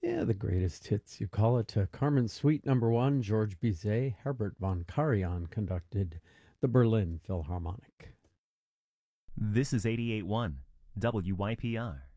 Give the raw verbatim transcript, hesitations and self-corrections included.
Yeah, the greatest hits. You call it uh, Carmen Suite Number One, George Bizet, Herbert von Karajan conducted the Berlin Philharmonic. This is eighty-eight point one W Y P R.